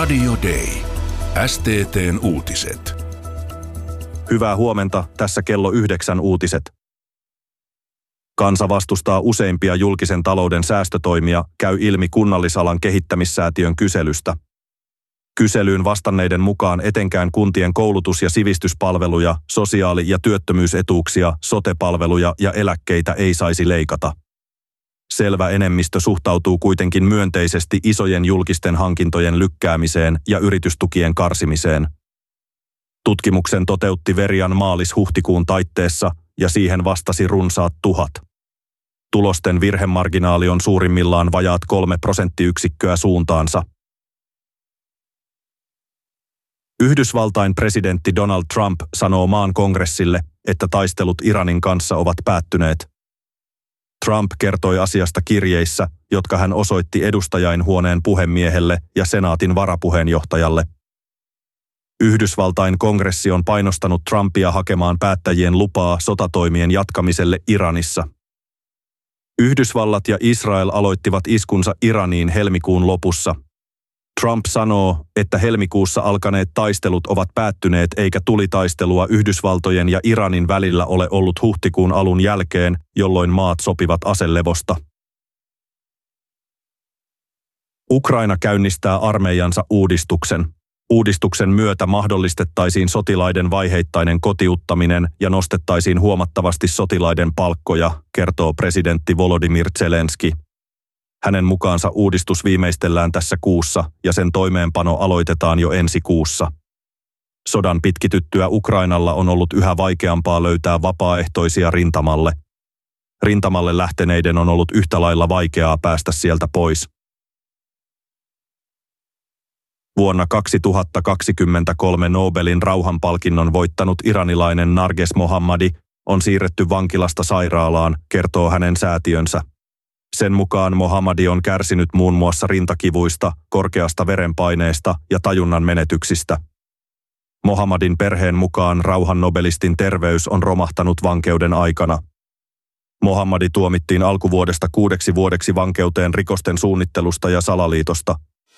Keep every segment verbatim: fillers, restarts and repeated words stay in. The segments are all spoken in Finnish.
Radio Day. S T T:n uutiset. Hyvää huomenta, tässä kello yhdeksän uutiset. Kansa vastustaa useimpia julkisen talouden säästötoimia, käy ilmi kunnallisalan kehittämissäätiön kyselystä. Kyselyyn vastanneiden mukaan etenkään kuntien koulutus- ja sivistyspalveluja, sosiaali- ja työttömyysetuuksia, sote-palveluja ja eläkkeitä ei saisi leikata. Selvä enemmistö suhtautuu kuitenkin myönteisesti isojen julkisten hankintojen lykkäämiseen ja yritystukien karsimiseen. Tutkimuksen toteutti Verian maalis-huhtikuun taitteessa ja siihen vastasi runsaat tuhat. Tulosten virhemarginaali on suurimmillaan vajaat kolme prosenttiyksikköä suuntaansa. Yhdysvaltain presidentti Donald Trump sanoo maan kongressille, että taistelut Iranin kanssa ovat päättyneet. Trump kertoi asiasta kirjeissä, jotka hän osoitti edustajainhuoneen puhemiehelle ja senaatin varapuheenjohtajalle. Yhdysvaltain kongressi on painostanut Trumpia hakemaan päättäjien lupaa sotatoimien jatkamiselle Iranissa. Yhdysvallat ja Israel aloittivat iskunsa Iraniin helmikuun lopussa. Trump sanoo, että helmikuussa alkaneet taistelut ovat päättyneet eikä tulitaistelua Yhdysvaltojen ja Iranin välillä ole ollut huhtikuun alun jälkeen, jolloin maat sopivat aselevosta. Ukraina käynnistää armeijansa uudistuksen. Uudistuksen myötä mahdollistettaisiin sotilaiden vaiheittainen kotiuttaminen ja nostettaisiin huomattavasti sotilaiden palkkoja, kertoo presidentti Volodymyr Zelenski. Hänen mukaansa uudistus viimeistellään tässä kuussa ja sen toimeenpano aloitetaan jo ensi kuussa. Sodan pitkityttyä Ukrainalla on ollut yhä vaikeampaa löytää vapaaehtoisia rintamalle. Rintamalle lähteneiden on ollut yhtä lailla vaikeaa päästä sieltä pois. Vuonna kaksituhattakaksikymmentäkolme Nobelin rauhanpalkinnon voittanut iranilainen Narges Mohammadi on siirretty vankilasta sairaalaan, kertoo hänen säätiönsä. Sen mukaan Mohammadi on kärsinyt muun muassa rintakivuista, korkeasta verenpaineesta ja tajunnan menetyksistä. Mohammadin perheen mukaan rauhannobelistin terveys on romahtanut vankeuden aikana. Mohammadi tuomittiin alkuvuodesta kuudeksi vuodeksi vankeuteen rikosten suunnittelusta ja salaliitosta.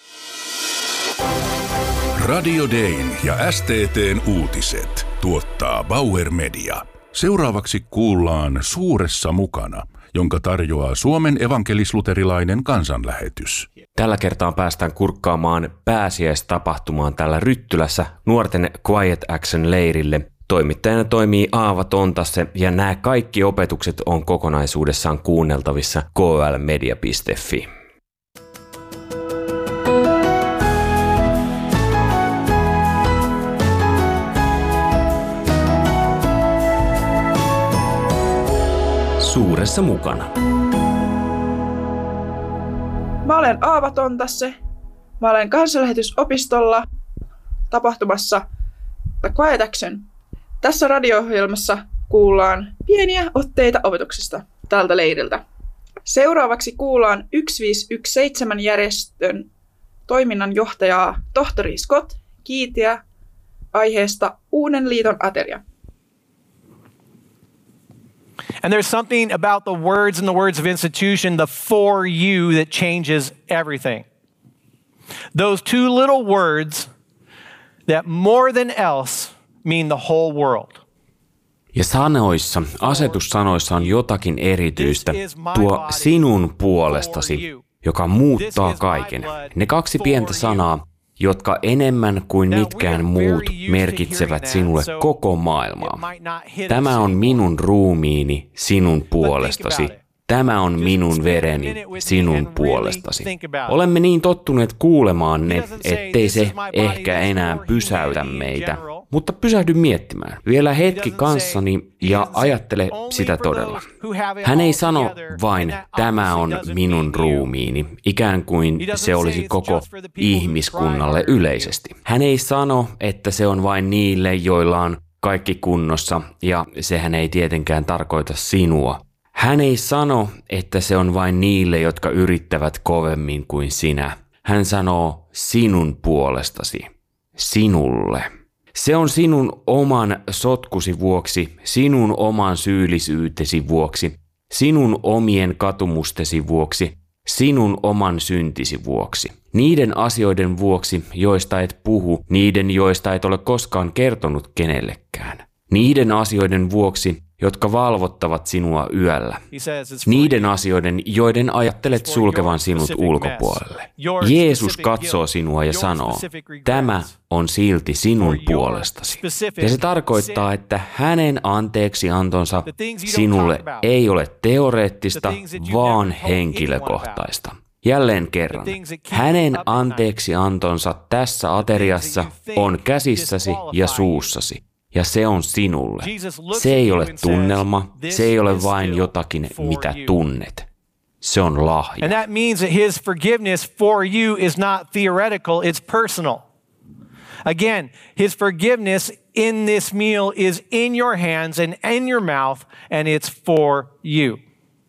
Radio Dayn ja S T T:n uutiset tuottaa Bauer Media. Seuraavaksi kuullaan Suuressa mukana, jonka tarjoaa Suomen evankelis-luterilainen kansanlähetys. Tällä kertaa päästään kurkkaamaan pääsiäistapahtumaan täällä Ryttylässä nuorten Quiet Action-leirille. Toimittajana toimii Aava Tontasse ja nämä kaikki opetukset on kokonaisuudessaan kuunneltavissa k l media piste f i. Suuressa mukana. Mä olen Aava Tontasse. Mä olen kansanlähetysopistolla tapahtumassa The Quiet Action. Tässä radio-ohjelmassa kuullaan pieniä otteita opetuksesta tältä leiriltä. Seuraavaksi kuullaan yksi viisi yksi seitsemän järjestön toiminnanjohtajaa tohtori Scott Keatyä aiheesta Uuden liiton ateria. And there's something about the words and the words of institution, the for you, that changes everything. Those two little words that more than else mean the whole world. Ja sanoissa, asetussanoissa on jotakin erityistä, tuo sinun puolestasi, joka muuttaa kaiken. Ne kaksi pientä sanaa, jotka enemmän kuin mitkään muut merkitsevät sinulle koko maailmaa. Tämä on minun ruumiini sinun puolestasi. Tämä on minun vereni sinun puolestasi. Olemme niin tottuneet kuulemaan ne, ettei se ehkä enää pysäytä meitä. Mutta pysähdy miettimään vielä hetki kanssani ja ajattele sitä todella. Hän ei sano vain, tämä on minun ruumiini, ikään kuin se olisi koko ihmiskunnalle yleisesti. Hän ei sano, että se on vain niille, joilla on kaikki kunnossa, ja sehän ei tietenkään tarkoita sinua. Hän ei sano, että se on vain niille, jotka yrittävät kovemmin kuin sinä. Hän sanoo sinun puolestasi, sinulle. Se on sinun oman sotkusi vuoksi, sinun oman syyllisyytesi vuoksi, sinun omien katumustesi vuoksi, sinun oman syntisi vuoksi. Niiden asioiden vuoksi, joista et puhu, niiden joista et ole koskaan kertonut kenellekään. Niiden asioiden vuoksi, jotka valvottavat sinua yöllä. Niiden asioiden, joiden ajattelet sulkevan sinut ulkopuolelle. Jeesus katsoo sinua ja sanoo, tämä on silti sinun puolestasi. Ja se tarkoittaa, että hänen anteeksiantonsa sinulle ei ole teoreettista, vaan henkilökohtaista. Jälleen kerran, hänen anteeksiantonsa tässä ateriassa on käsissäsi ja suussasi. Ja se on sinulle. Se ei ole tunnelma, se ei ole vain jotakin, mitä tunnet. Se on lahja. And that means that his forgiveness for you is not theoretical, it's personal. Again, his forgiveness in this meal is in your hands and in your mouth, and it's for you.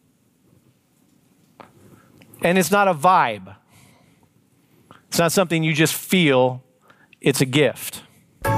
And it's not a vibe. It's not something you just feel, it's a gift.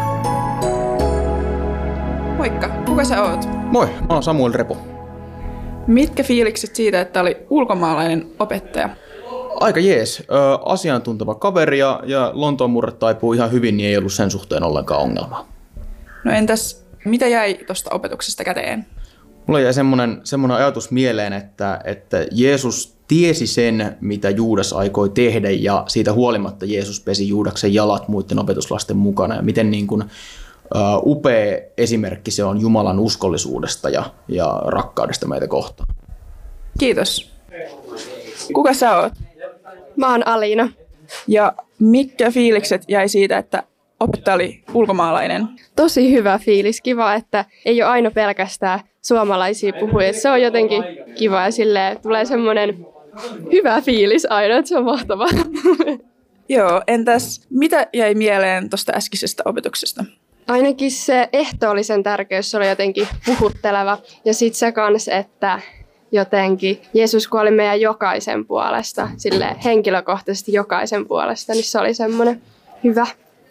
Moikka, kuka sä oot? Moi, mä oon Samuel Repo. Mitkä fiilikset siitä, että oli ulkomaalainen opettaja? Aika jees. Ö, asiantunteva kaveri ja, ja Lontoon murre taipuu ihan hyvin, niin ei ollut sen suhteen ollenkaan ongelmaa. No entäs, mitä jäi tuosta opetuksesta käteen? Mulla jäi semmoinen, semmoinen ajatus mieleen, että, että Jeesus tiesi sen, mitä Juudas aikoi tehdä, ja siitä huolimatta Jeesus pesi Juudaksen jalat muiden opetuslasten mukana, ja miten niin kuin Uh, upea esimerkki se on Jumalan uskollisuudesta ja, ja rakkaudesta meitä kohtaan. Kiitos. Kuka sä oot? Mä oon Alina. Ja mitkä fiilikset jäi siitä, että opettaja oli ulkomaalainen? Tosi hyvä fiilis. Kiva, että ei ole aina pelkästään suomalaisia puhujia. Se on jotenkin kiva ja silleen tulee semmoinen hyvä fiilis aina, että se on mahtavaa. Joo, entäs mitä jäi mieleen tuosta äskeisestä opetuksesta? Ainakin se ehtoollisen tärkeys oli jotenkin puhutteleva. Ja sitten se kans, että jotenkin Jeesus kuoli meidän jokaisen puolesta, silleen henkilökohtaisesti jokaisen puolesta, niin se oli semmoinen hyvä.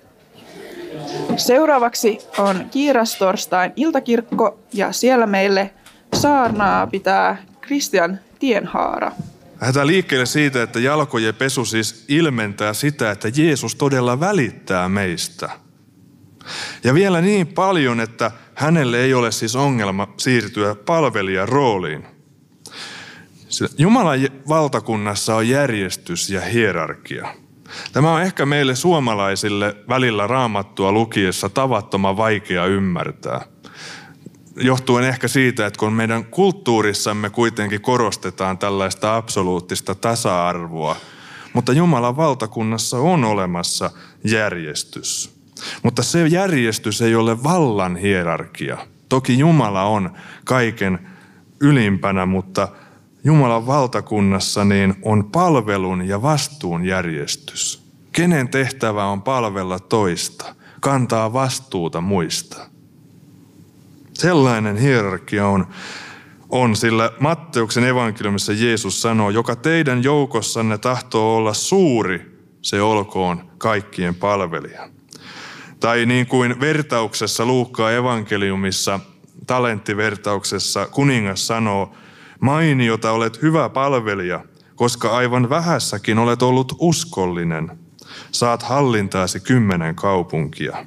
Seuraavaksi on Kiirastorstain iltakirkko ja siellä meille saarnaa pitää Kristian Tienhaara. Lähdetään liikkeelle siitä, että jalkojen pesu siis ilmentää sitä, että Jeesus todella välittää meistä. Ja vielä niin paljon, että hänelle ei ole siis ongelma siirtyä palvelijan rooliin. Jumalan valtakunnassa on järjestys ja hierarkia. Tämä on ehkä meille suomalaisille välillä Raamattua lukiessa tavattoman vaikea ymmärtää. Johtuen ehkä siitä, että kun meidän kulttuurissamme kuitenkin korostetaan tällaista absoluuttista tasa-arvoa, mutta Jumalan valtakunnassa on olemassa järjestys. Mutta se järjestys ei ole vallan hierarkia. Toki Jumala on kaiken ylimpänä, mutta Jumalan valtakunnassa niin on palvelun ja vastuun järjestys. Kenen tehtävä on palvella toista, kantaa vastuuta muista. Sellainen hierarkia on, on, sillä Matteuksen evankeliumissa Jeesus sanoo, joka teidän joukossanne tahtoo olla suuri, se olkoon kaikkien palvelija. Tai niin kuin vertauksessa Luukkaan evankeliumissa, talenttivertauksessa kuningas sanoo, mainiota olet hyvä palvelija, koska aivan vähässäkin olet ollut uskollinen. Saat hallintaasi kymmenen kaupunkia.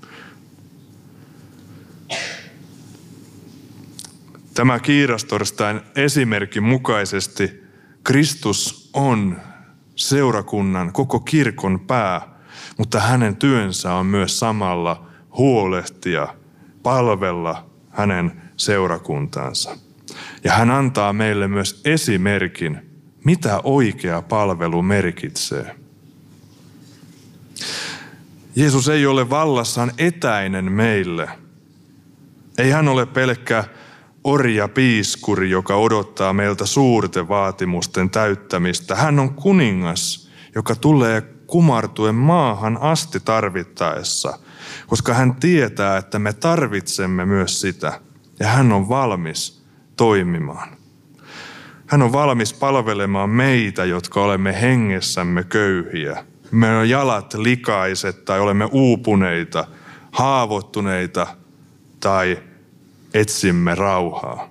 Tämä Kiirastorstain esimerkin mukaisesti Kristus on seurakunnan, koko kirkon pää, mutta hänen työnsä on myös samalla huolehtia, palvella hänen seurakuntaansa. Ja hän antaa meille myös esimerkin, mitä oikea palvelu merkitsee. Jeesus ei ole vallassaan etäinen meille. Ei hän ole pelkkä orja piiskuri, joka odottaa meiltä suurten vaatimusten täyttämistä. Hän on kuningas, joka tulee kumartuen maahan asti tarvittaessa, koska hän tietää, että me tarvitsemme myös sitä, ja hän on valmis toimimaan. Hän on valmis palvelemaan meitä, jotka olemme hengessämme köyhiä. Me on jalat likaiset tai olemme uupuneita, haavoittuneita tai etsimme rauhaa.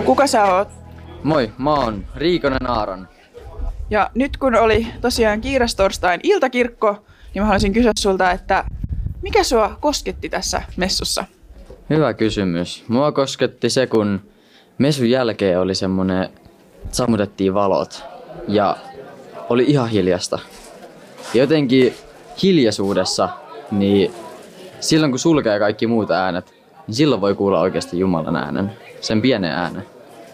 Kuka sä oot? Moi, mä oon Riikonen Aaron. Ja nyt kun oli tosiaan kiirastorstain iltakirkko, niin mä haluaisin kysyä sulta, että mikä sua kosketti tässä messussa? Hyvä kysymys. Mua kosketti se, kun messun jälkeen oli semmonen, sammutettiin valot ja oli ihan hiljasta. Ja jotenkin hiljaisuudessa, niin silloin kun sulkee kaikki muut äänet, niin silloin voi kuulla oikeasti Jumalan äänen, sen pienen äänen.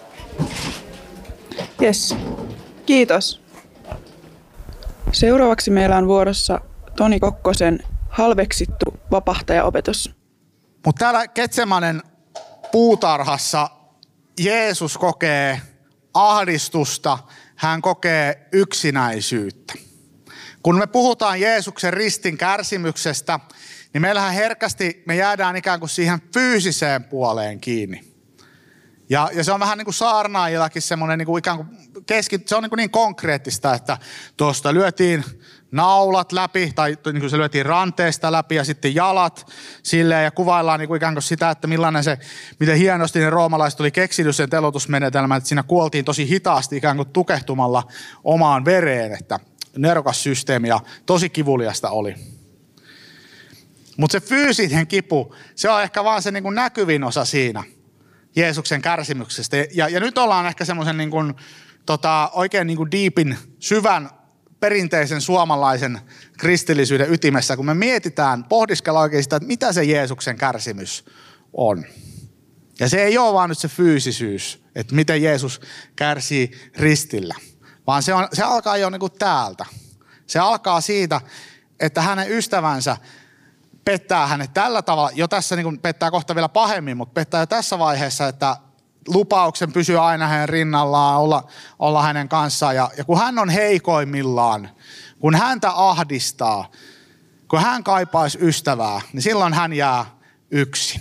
Jes, kiitos. Seuraavaksi meillä on vuorossa Toni Kokkosen halveksittu vapahtajaopetus. Mutta täällä Getsemanen puutarhassa Jeesus kokee ahdistusta, hän kokee yksinäisyyttä. Kun me puhutaan Jeesuksen ristin kärsimyksestä, niin meillähän herkästi me jäädään ikään kuin siihen fyysiseen puoleen kiinni. Ja, ja se on vähän niin kuin saarnaajillakin semmoinen niin kuin ikään kuin keski, se on niin, kuin niin konkreettista, että tuosta lyötiin naulat läpi tai niin kuin se lyötiin ranteesta läpi ja sitten jalat silleen ja kuvaillaan niin kuin ikään kuin sitä, että millainen se, miten hienosti ne roomalaiset oli keksinyt sen teloitusmenetelmän, että siinä kuoltiin tosi hitaasti ikään kuin tukehtumalla omaan vereen, että nerokas systeemi ja tosi kivuliasta oli. Mutta se fyysinen kipu, se on ehkä vaan se niin kuin näkyvin osa siinä Jeesuksen kärsimyksestä. Ja, ja nyt ollaan ehkä semmoisen niin kuin, tota, oikein niin kuin deepin, syvän, perinteisen suomalaisen kristillisyyden ytimessä, kun me mietitään, pohdiskellaan oikein sitä, että mitä se Jeesuksen kärsimys on. Ja se ei ole vaan nyt se fyysisyys, että miten Jeesus kärsii ristillä, vaan se, on, se alkaa jo niin kuin täältä. Se alkaa siitä, että hänen ystävänsä pettää hänet tällä tavalla, jo tässä niin kuin pettää kohta vielä pahemmin, mutta pettää jo tässä vaiheessa, että lupauksen pysyä aina hänen rinnallaan, olla, olla hänen kanssaan. Ja, ja kun hän on heikoimmillaan, kun häntä ahdistaa, kun hän kaipaisi ystävää, niin silloin hän jää yksin.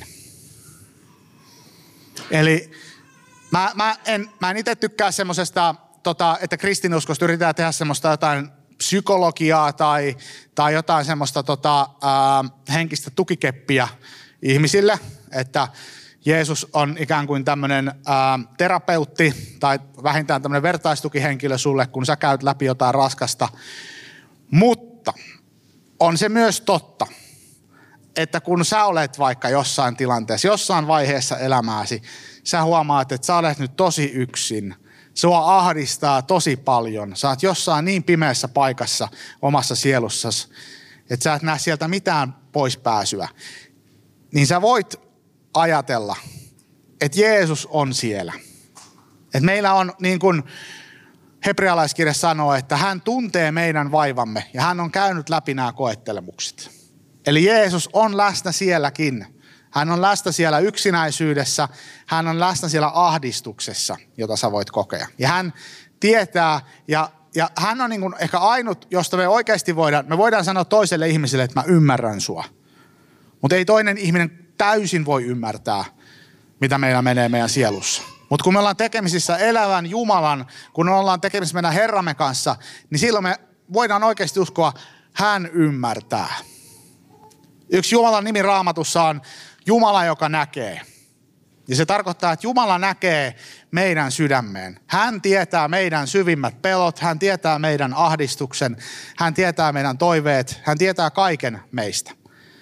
Eli mä, mä en, mä en itse tykkää semmoisesta, tota, että kristinuskosta yritetään tehdä semmoista jotain psykologiaa tai, tai jotain semmoista tota, ää, henkistä tukikeppiä ihmisille, että Jeesus on ikään kuin tämmöinen ää, terapeutti tai vähintään tämmöinen vertaistukihenkilö sulle, kun sä käyt läpi jotain raskasta. Mutta on se myös totta, että kun sä olet vaikka jossain tilanteessa, jossain vaiheessa elämääsi, sä huomaat, että sä olet nyt tosi yksin. Sua ahdistaa tosi paljon. Sä oot jossain niin pimeässä paikassa omassa sielussasi, että sä et näe sieltä mitään poispääsyä. Niin sä voit ajatella, että Jeesus on siellä. Että meillä on, niin kuin hebrealaiskirja sanoo, että hän tuntee meidän vaivamme ja hän on käynyt läpi nämä koettelemukset. Eli Jeesus on läsnä sielläkin. Hän on läsnä siellä yksinäisyydessä, hän on läsnä siellä ahdistuksessa, jota sä voit kokea. Ja hän tietää, ja, ja hän on niin kuin ehkä ainut, josta me oikeasti voidaan, me voidaan sanoa toiselle ihmiselle, että mä ymmärrän sua. Mutta ei toinen ihminen täysin voi ymmärtää, mitä meillä menee meidän sielussa. Mutta kun me ollaan tekemisissä elävän Jumalan, kun me ollaan tekemisissä meidän Herramme kanssa, niin silloin me voidaan oikeasti uskoa, hän ymmärtää. Yksi Jumalan nimi Raamatussa on Jumala, joka näkee. Ja se tarkoittaa, että Jumala näkee meidän sydämeen. Hän tietää meidän syvimmät pelot, hän tietää meidän ahdistuksen, hän tietää meidän toiveet, hän tietää kaiken meistä.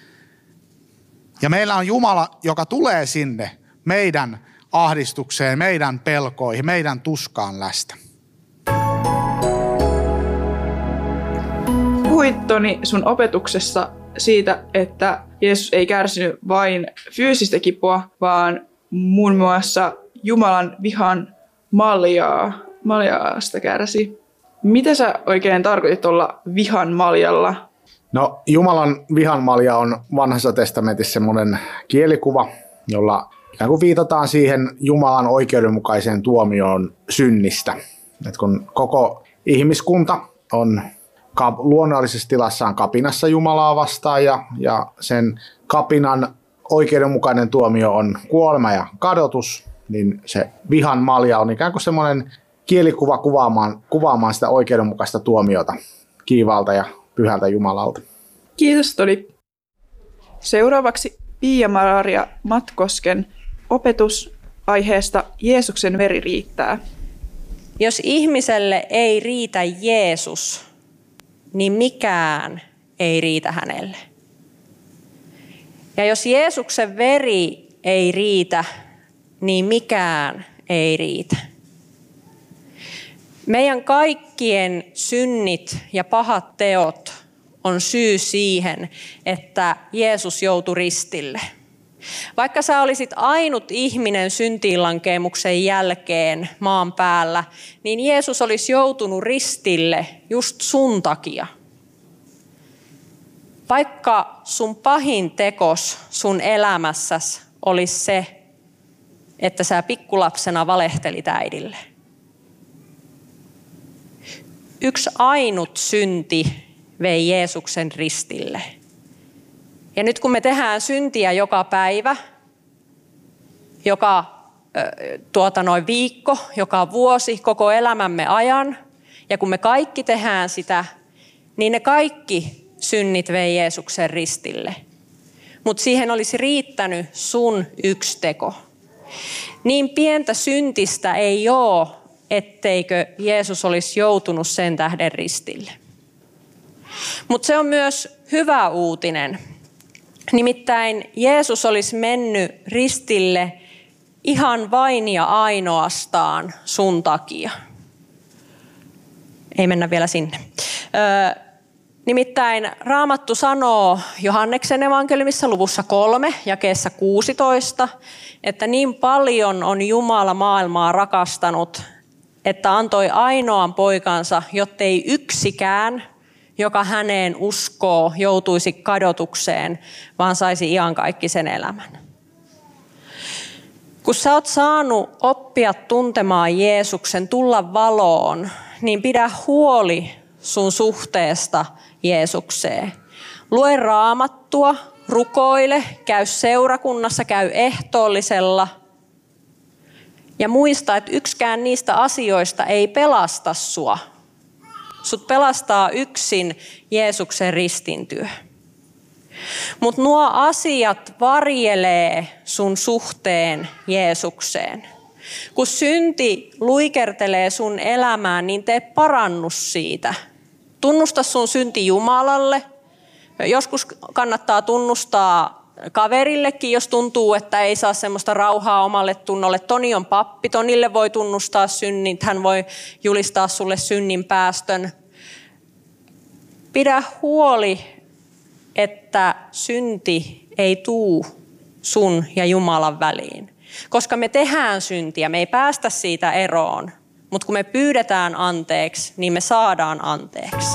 Ja meillä on Jumala, joka tulee sinne meidän ahdistukseen, meidän pelkoihin, meidän tuskaan lästä. Puhuit Toni sun opetuksessa siitä, että Jeesus ei kärsinyt vain fyysistä kipua, vaan muun muassa Jumalan vihan maljaa, maljaasta kärsi. Mitä sä oikein tarkoitit olla vihan maljalla? No, Jumalan vihan malja on vanhassa testamentissa semmoinen kielikuva, jolla ikään kuin viitataan siihen Jumalan oikeudenmukaiseen tuomioon synnistä. Et kun koko ihmiskunta on luonnollisessa tilassaan kapinassa Jumalaa vastaan ja, ja sen kapinan oikeudenmukainen tuomio on kuolema ja kadotus, niin se vihan malja on ikään kuin semmoinen kielikuva kuvaamaan, kuvaamaan sitä oikeudenmukaista tuomiota kiivaalta ja pyhältä Jumalalta. Kiitos Toni. Seuraavaksi Pia-Maria Matkosken opetus aiheesta Jeesuksen veri riittää. Jos ihmiselle ei riitä Jeesus, niin mikään ei riitä hänelle. Ja jos Jeesuksen veri ei riitä, niin mikään ei riitä. Meidän kaikkien synnit ja pahat teot on syy siihen, että Jeesus joutui ristille. Vaikka sä olisit ainut ihminen syntiinlankeemuksen jälkeen maan päällä, niin Jeesus olisi joutunut ristille just sun takia. Vaikka sun pahin tekos sun elämässäsi olisi se, että sä pikkulapsena valehtelit äidille. Yksi ainut synti vei Jeesuksen ristille. Ja nyt kun me tehdään syntiä joka päivä, joka tuota noin viikko, joka vuosi, koko elämämme ajan, ja kun me kaikki tehdään sitä, niin ne kaikki synnit vei Jeesuksen ristille. Mutta siihen olisi riittänyt sun yksi teko. Niin pientä syntistä ei ole, etteikö Jeesus olisi joutunut sen tähden ristille. Mutta se on myös hyvä uutinen. Nimittäin Jeesus olisi mennyt ristille ihan vain ja ainoastaan sun takia. Ei mennä vielä sinne. Öö, nimittäin Raamattu sanoo Johanneksen evankeliumissa luvussa kolme, jakeessa kuusitoista, että niin paljon on Jumala maailmaa rakastanut, että antoi ainoan poikansa, jottei yksikään, joka häneen uskoo, joutuisi kadotukseen, vaan saisi iankaikkisen elämän. Kun sä oot saanut oppia tuntemaan Jeesuksen, tulla valoon, niin pidä huoli sun suhteesta Jeesukseen. Lue Raamattua, rukoile, käy seurakunnassa, käy ehtoollisella. Ja muista, että yksikään niistä asioista ei pelasta sua. Sut pelastaa yksin Jeesuksen ristintyö. Mutta nuo asiat varjelee sun suhteen Jeesukseen. Kun synti luikertelee sun elämään, niin tee parannus siitä. Tunnusta sun synti Jumalalle. Joskus kannattaa tunnustaa kaverillekin, jos tuntuu, että ei saa semmoista rauhaa omalle tunnolle. Toni on pappi, Tonille voi tunnustaa synnit, hän voi julistaa sulle synnin päästön. Pidä huoli, että synti ei tuu sun ja Jumalan väliin. Koska me tehdään syntiä, me ei päästä siitä eroon, mutta kun me pyydetään anteeksi, niin me saadaan anteeksi.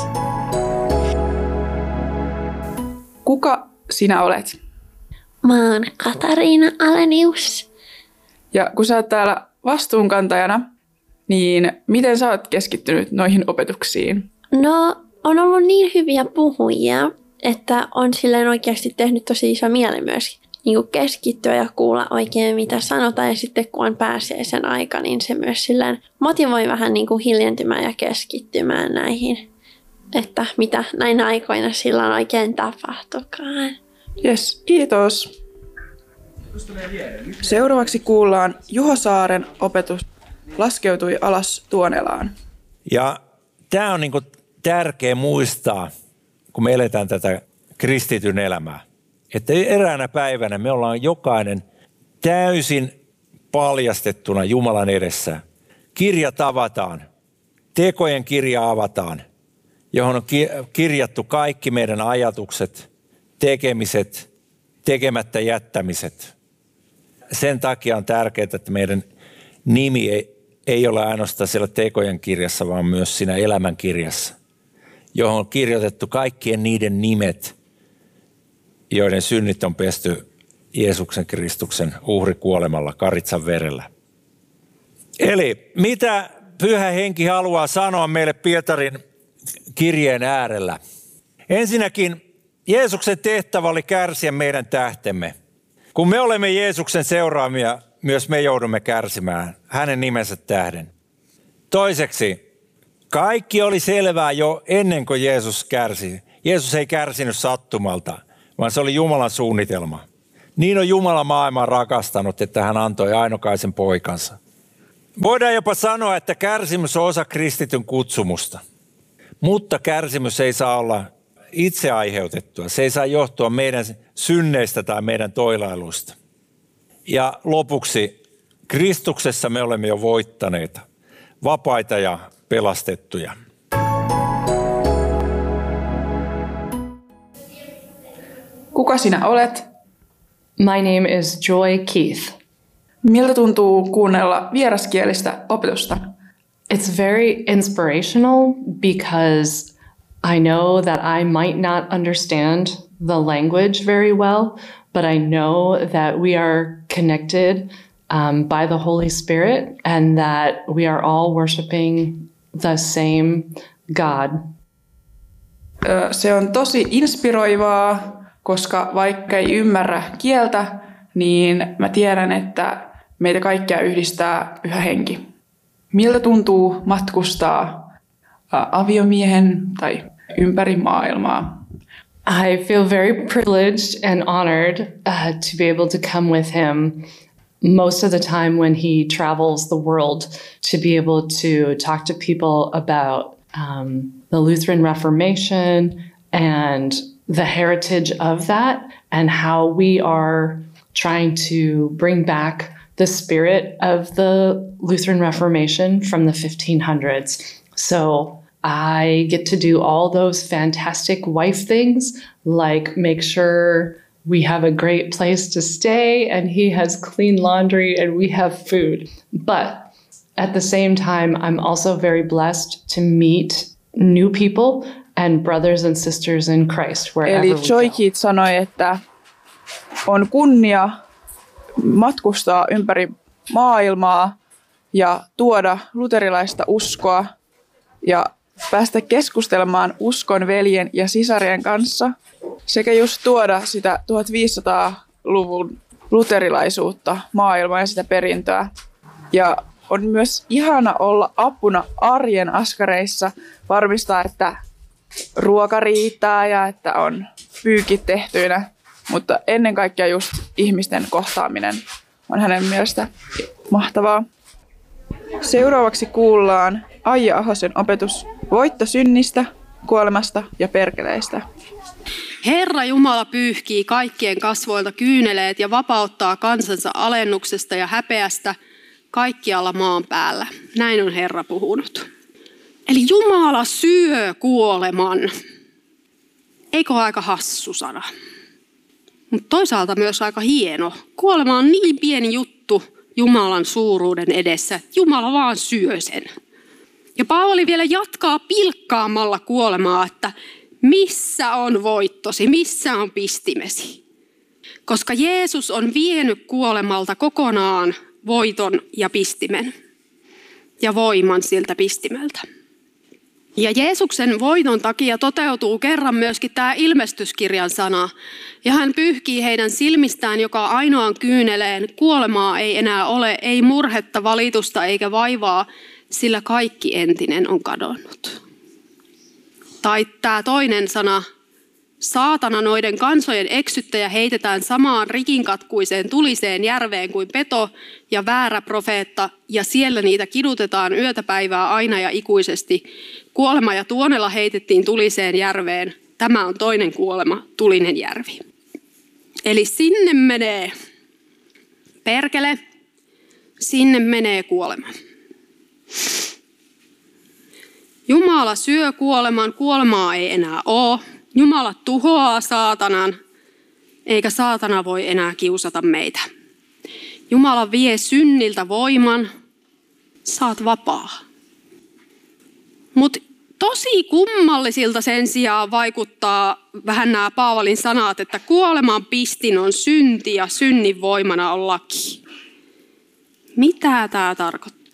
Kuka sinä olet? Mä oon Katariina Alenius. Ja kun sä oot täällä vastuunkantajana, niin miten sä oot keskittynyt noihin opetuksiin? No, on ollut niin hyviä puhujia, että on silleen oikeasti tehnyt tosi iso mieli myös niin kuin keskittyä ja kuulla oikein mitä sanotaan. Ja sitten kun on pääsiäisen aika, niin se myös silleen motivoi vähän niin kuin hiljentymään ja keskittymään näihin, että mitä näinä aikoina silloin oikein tapahtukaan. Jes, kiitos. Seuraavaksi kuullaan Juho Saaren opetus Laskeutui alas Tuonelaan. Ja tämä on niinku tärkeä muistaa, kun me eletään tätä kristityn elämää. Että eräänä päivänä me ollaan jokainen täysin paljastettuna Jumalan edessä. Kirjat avataan, tekojen kirja avataan, johon on kirjattu kaikki meidän ajatukset, tekemiset, tekemättä jättämiset. Sen takia on tärkeää, että meidän nimi ei, ei ole ainoastaan siellä tekojen kirjassa, vaan myös siinä elämän kirjassa, johon on kirjoitettu kaikkien niiden nimet, joiden synnit on pesty Jeesuksen Kristuksen uhrikuolemalla, karitsan verellä. Eli mitä Pyhä Henki haluaa sanoa meille Pietarin kirjeen äärellä? Ensinnäkin Jeesuksen tehtävä oli kärsiä meidän tähtemme. Kun me olemme Jeesuksen seuraamia, myös me joudumme kärsimään hänen nimensä tähden. Toiseksi, kaikki oli selvää jo ennen kuin Jeesus kärsi. Jeesus ei kärsinyt sattumalta, vaan se oli Jumalan suunnitelma. Niin on Jumala maailman rakastanut, että hän antoi ainokaisen poikansa. Voidaan jopa sanoa, että kärsimys on osa kristityn kutsumusta. Mutta kärsimys ei saa olla itse aiheutettua. Se ei saa johtua meidän synneistä tai meidän toilailuista. Ja lopuksi, Kristuksessa me olemme jo voittaneita, vapaita ja pelastettuja. Kuka sinä olet? My name is Joy Keith. Miltä tuntuu kuunnella vieraskielistä opetusta? It's very inspirational because I know that I might not understand the language very well, but I know that we are connected um, by the Holy Spirit and that we are all worshiping the same God. Se on tosi inspiroivaa, koska vaikka ei ymmärrä kieltä, niin mä tiedän, että meitä kaikkia yhdistää Pyhä Henki. Miltä tuntuu matkustaa aviomiehen tai ympäri maailmaa? I feel very privileged and honored uh, to be able to come with him most of the time when he travels the world, to be able to talk to people about um, the Lutheran Reformation and the heritage of that and how we are trying to bring back the spirit of the Lutheran Reformation from the fifteen hundreds. So I get to do all those fantastic wife things, like make sure we have a great place to stay and he has clean laundry and we have food. But at the same time, I'm also very blessed to meet new people and brothers and sisters in Christ wherever Eli we go. Joy Keith sanoi, että on kunnia matkustaa ympäri maailmaa ja tuoda luterilaista uskoa ja päästä keskustelemaan uskon veljen ja sisarien kanssa sekä just tuoda sitä viisitoistasadan-luvun luterilaisuutta maailmaan ja sitä perintöä. Ja on myös ihana olla apuna arjen askareissa, varmistaa, että ruoka riittää ja että on pyykit tehtyinä, mutta ennen kaikkea just ihmisten kohtaaminen on hänen mielestä mahtavaa. Seuraavaksi kuullaan Aija Ahosen opetus voitto synnistä, kuolemasta ja perkeleistä. Herra Jumala pyyhkii kaikkien kasvoilta kyyneleet ja vapauttaa kansansa alennuksesta ja häpeästä kaikkialla maan päällä. Näin on Herra puhunut. Eli Jumala syö kuoleman. Eikö ole aika hassu sana? Mutta toisaalta myös aika hieno. Kuolema on niin pieni juttu Jumalan suuruuden edessä, että Jumala vaan syö sen. Ja Paavali vielä jatkaa pilkkaamalla kuolemaa, että missä on voittosi, missä on pistimesi. Koska Jeesus on vienyt kuolemalta kokonaan voiton ja pistimen ja voiman siltä pistimeltä. Ja Jeesuksen voiton takia toteutuu kerran myöskin tämä ilmestyskirjan sana. Ja hän pyyhkii heidän silmistään joka ainoan kyyneleen. Kuolemaa ei enää ole, ei murhetta, valitusta eikä vaivaa, sillä kaikki entinen on kadonnut. Tai tämä toinen sana, saatana noiden kansojen eksyttäjä heitetään samaan rikinkatkuiseen tuliseen järveen kuin peto ja väärä profeetta, ja siellä niitä kidutetaan yötä päivää aina ja ikuisesti. Kuolema ja tuonela heitettiin tuliseen järveen. Tämä on toinen kuolema, tulinen järvi. Eli sinne menee perkele, sinne menee kuolema. Jumala syö kuoleman, kuolemaa ei enää ole. Jumala tuhoaa saatanan, eikä saatana voi enää kiusata meitä. Jumala vie synniltä voiman, saat vapaa. Mutta tosi kummallisilta sen sijaan vaikuttaa vähän nämä Paavalin sanat, että kuoleman pistin on synti ja synnin voimana on laki. Mitä tämä tarkoittaa?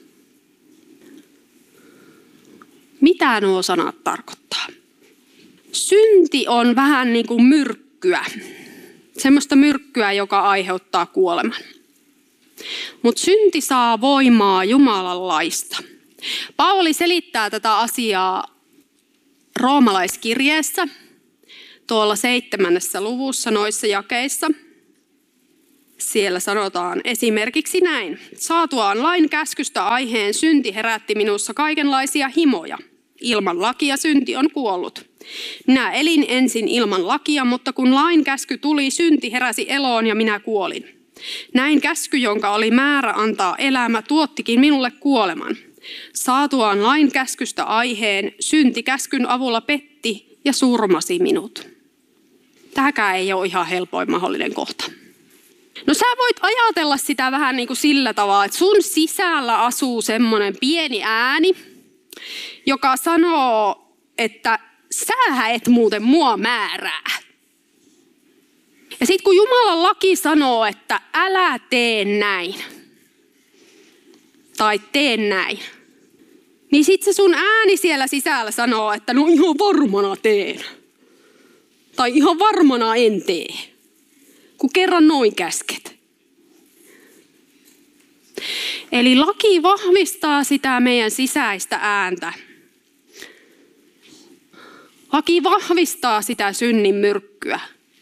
Mitä nuo sanat tarkoittaa? Synti on vähän niin kuin myrkkyä. Semmoista myrkkyä, joka aiheuttaa kuoleman. Mutta synti saa voimaa Jumalan laista. Paavali selittää tätä asiaa roomalaiskirjeessä, tuolla seitsemännessä luvussa noissa jakeissa. Siellä sanotaan esimerkiksi näin. Saatuaan lain käskystä aiheen synti herätti minussa kaikenlaisia himoja. Ilman lakia synti on kuollut. Minä elin ensin ilman lakia, mutta kun lain käsky tuli, synti heräsi eloon ja minä kuolin. Näin käsky, jonka oli määrä antaa elämä, tuottikin minulle kuoleman. Saatuaan lain käskystä aiheen, synti käskyn avulla petti ja surmasi minut. Tämäkään ei ole ihan helpoin mahdollinen kohta. No sä voit ajatella sitä vähän niin kuin sillä tavalla, että sun sisällä asuu semmoinen pieni ääni, joka sanoo, että sähän et muuten mua määrää. Ja sitten kun Jumalan laki sanoo, että älä tee näin, tai tee näin, niin sitten se sun ääni siellä sisällä sanoo, että no ihan varmana teen. Tai ihan varmana en tee, kun kerran noin käsket. Eli laki vahvistaa sitä meidän sisäistä ääntä. Laki vahvistaa sitä synnin myrkkyä.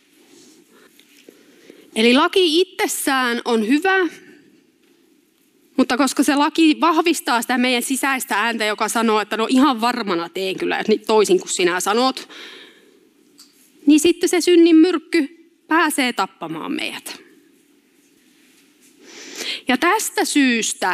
Eli laki itsessään on hyvä, mutta koska se laki vahvistaa sitä meidän sisäistä ääntä, joka sanoo, että no ihan varmana teen kyllä toisin kuin sinä sanot, niin sitten se synnin myrkky pääsee tappamaan meidät. Ja tästä syystä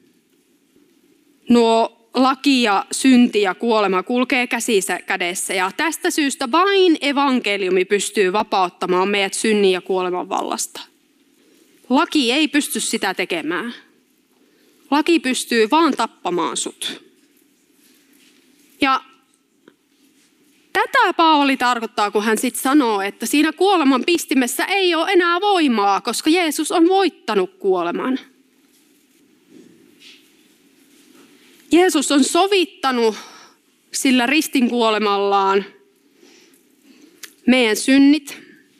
nuo laki ja synti ja kuolema kulkee käsissä kädessä. Ja tästä syystä vain evankeliumi pystyy vapauttamaan meidät synnin ja kuoleman vallasta. Laki ei pysty sitä tekemään. Laki pystyy vaan tappamaan sut. Ja tätä Paavali tarkoittaa, kun hän sitten sanoo, että siinä kuoleman pistimessä ei ole enää voimaa, koska Jeesus on voittanut kuoleman. Jeesus on sovittanut sillä ristin kuolemallaan meidän synnit.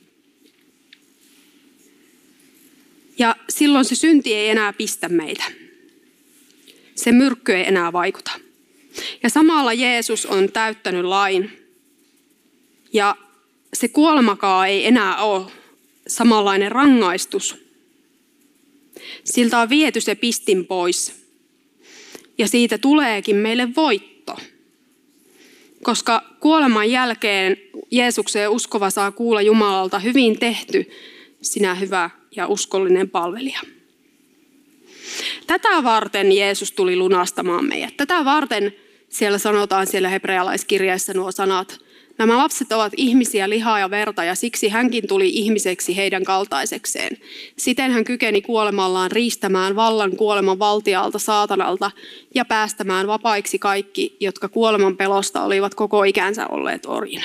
Ja silloin se synti ei enää pistä meitä. Se myrkky ei enää vaikuta. Ja samalla Jeesus on täyttänyt lain. Ja se kuolemakaan ei enää ole samanlainen rangaistus. Siltä on viety se pistin pois. Ja siitä tuleekin meille voitto. Koska kuoleman jälkeen Jeesukseen uskova saa kuulla Jumalalta hyvin tehty, sinä hyvä ja uskollinen palvelija. Tätä varten Jeesus tuli lunastamaan meidät. Tätä varten siellä sanotaan siellä hebrealaiskirjassa nuo sanat. Nämä lapset ovat ihmisiä, lihaa ja verta, ja siksi hänkin tuli ihmiseksi heidän kaltaisekseen. Siten hän kykeni kuolemallaan riistämään vallan kuoleman valtialta saatanalta ja päästämään vapaiksi kaikki, jotka kuoleman pelosta olivat koko ikänsä olleet orjina.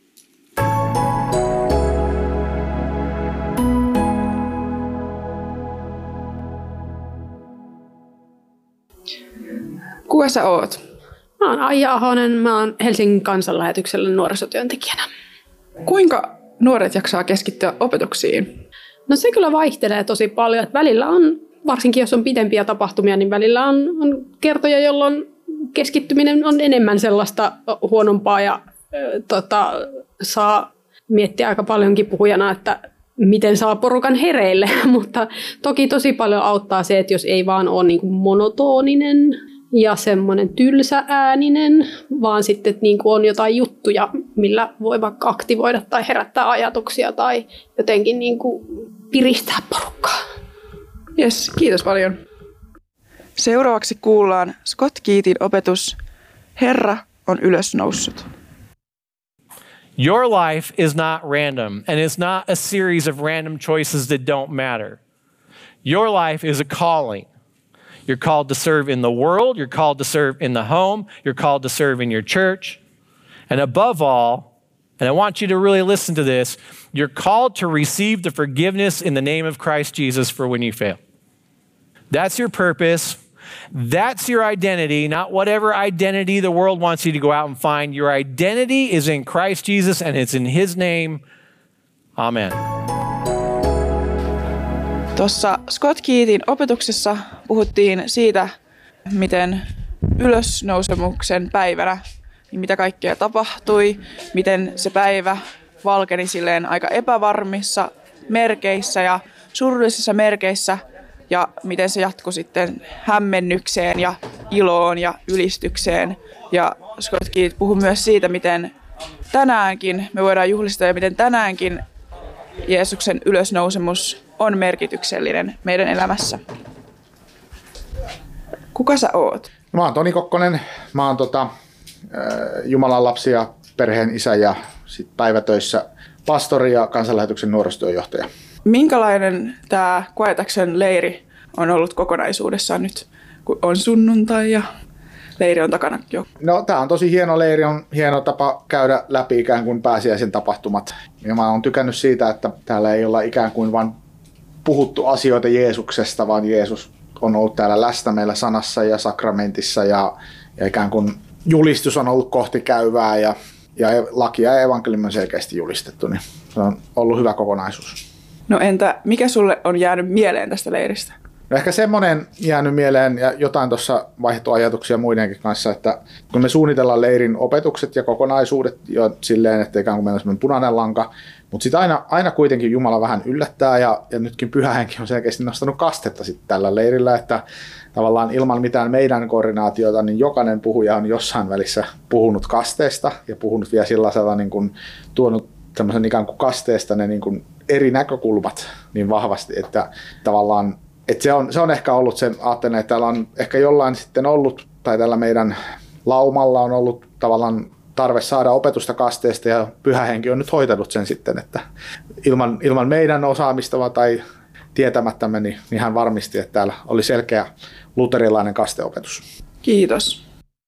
Kuka sä oot? Mä oon Aija Ahonen, mä oon Helsingin kansanlähetyksellä nuorisotyöntekijänä. Kuinka nuoret jaksaa keskittyä opetuksiin? No se kyllä vaihtelee tosi paljon. Että välillä on, varsinkin jos on pidempiä tapahtumia, niin välillä on, on kertoja, jolloin keskittyminen on enemmän sellaista huonompaa ja äh, tota, saa miettiä aika paljonkin puhujana, että miten saa porukan hereille. Mutta toki tosi paljon auttaa se, että jos ei vaan ole niin kuin monotoninen ja semmoinen tylsä ääninen, vaan sitten että niin kuin on jotain juttuja, millä voi vaikka aktivoida tai herättää ajatuksia tai jotenkin niin kuin piristää porukkaa. Jes, kiitos paljon. Seuraavaksi kuullaan Scott Keathin opetus Herra on ylösnoussut. Your life is not random, and it's not a series of random choices that don't matter. Your life is a calling. You're called to serve in the world, you're called to serve in the home, you're called to serve in your church. And above all, and I want you to really listen to this, you're called to receive the forgiveness in the name of Christ Jesus for when you fail. That's your purpose. That's your identity, not whatever identity the world wants you to go out and find. Your identity is in Christ Jesus, and it's in His name. Amen. Tuossa Scott Keathin opetuksessa puhuttiin siitä, miten ylösnousemuksen päivänä, niin mitä kaikkea tapahtui, miten se päivä valkeni silleen aika epävarmissa merkeissä ja surullisissa merkeissä ja miten se jatkui sitten hämmennykseen ja iloon ja ylistykseen. Ja Scott Key puhui myös siitä, miten tänäänkin me voidaan juhlistaa ja miten tänäänkin Jeesuksen ylösnousemus on merkityksellinen meidän elämässä. Kuka sä oot? Mä oon Toni Kokkonen. Mä oon tota, Jumalan lapsi ja perheen isä ja sit päivätöissä pastori ja kansanlähetyksen nuorisotyöjohtaja. Minkälainen tämä Quiet Action-leiri on ollut kokonaisuudessaan nyt, kun on sunnuntai ja leiri on takana jo? No, tää on tosi hieno leiri, on hieno tapa käydä läpi ikään kuin pääsiäisen tapahtumat. Ja mä oon tykännyt siitä, että täällä ei olla ikään kuin vain puhuttu asioita Jeesuksesta, vaan Jeesus on ollut täällä läsnä meillä sanassa ja sakramentissa ja, ja ikään kuin julistus on ollut kohti käyvää ja, ja lakia ja evankeliumi on selkeästi julistettu, niin se on ollut hyvä kokonaisuus. No entä mikä sulle on jäänyt mieleen tästä leiristä? No ehkä semmoinen jäänyt mieleen ja jotain tuossa vaihtui ajatuksia muidenkin kanssa, että kun me suunnitellaan leirin opetukset ja kokonaisuudet jo silleen, että ikään kuin meillä on semmoinen punainen lanka, mutta sitten aina, aina kuitenkin Jumala vähän yllättää ja, ja nytkin Pyhä Henki on selkeästi nostanut kastetta sitten tällä leirillä, että tavallaan ilman mitään meidän koordinaatiota, niin jokainen puhuja on jossain välissä puhunut kasteesta ja puhunut vielä sellaisella niin kuin tuonut tämmöisen ikään kuin kasteesta ne niin kuin eri näkökulmat niin vahvasti, että tavallaan että se, on, se on ehkä ollut sen, ajattelen, että täällä on ehkä jollain sitten ollut, tai tällä meidän laumalla on ollut tavallaan tarve saada opetusta kasteesta, ja Pyhä Henki on nyt hoitanut sen sitten, että ilman, ilman meidän osaamista tai tietämättämme, niin, niin hän varmisti, että täällä oli selkeä luterilainen kasteopetus. Kiitos.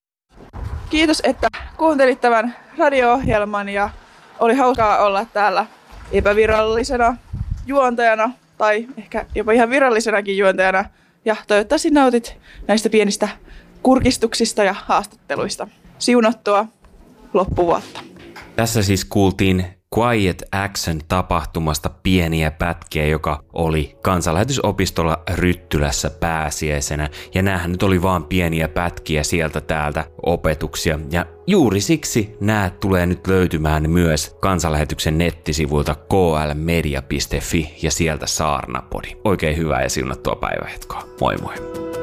Kiitos, että kuuntelit tämän radio-ohjelman, ja oli hauskaa olla täällä epävirallisena juontajana, tai ehkä jopa ihan virallisenakin juontajana. Ja toivottavasti nautit näistä pienistä kurkistuksista ja haastatteluista. Siunattua loppuvuotta. Tässä siis kuultiin Quiet Action-tapahtumasta pieniä pätkiä, joka oli kansanlähetysopistolla Ryttylässä pääsiäisenä. Ja näähän nyt oli vaan pieniä pätkiä sieltä täältä opetuksia. Ja juuri siksi nämä tulee nyt löytymään myös kansanlähetyksen nettisivuilta k l media piste f i ja sieltä Saarnapodi. Oikein hyvää ja siunattua päivähetkoa. Moi moi!